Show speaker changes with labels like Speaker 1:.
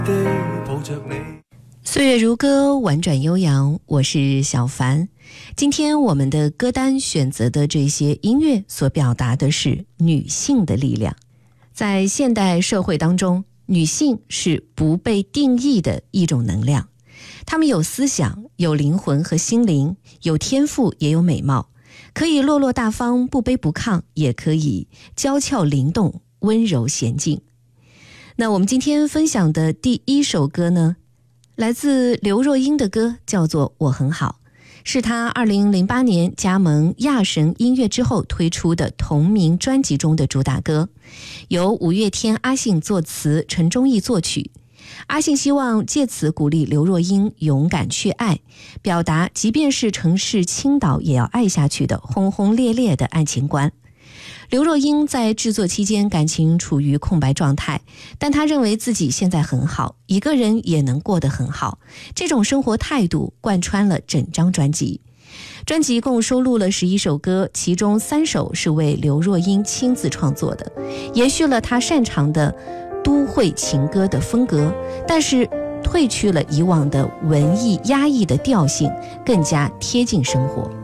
Speaker 1: 岁月如歌，婉转悠扬，我是小凡。今天我们的歌单选择的这些音乐所表达的是女性的力量。在现代社会当中，女性是不被定义的一种能量，她们有思想，有灵魂和心灵，有天赋也有美貌，可以落落大方，不卑不亢，也可以娇俏灵动，温柔娴静。那我们今天分享的第一首歌呢，来自刘若英的歌，叫做《我很好》，是她2008年加盟亚神音乐之后推出的同名专辑中的主打歌，由五月天阿信作词，陈忠义作曲。阿信希望借此鼓励刘若英勇敢去爱，表达即便是城市倾倒也要爱下去的轰轰烈烈的爱情观。刘若英在制作期间感情处于空白状态，但她认为自己现在很好，一个人也能过得很好，这种生活态度贯穿了整张专辑。专辑共收录了11首歌，其中3首是为刘若英亲自创作的，延续了她擅长的都会情歌的风格，但是褪去了以往的文艺压抑的调性，更加贴近生活。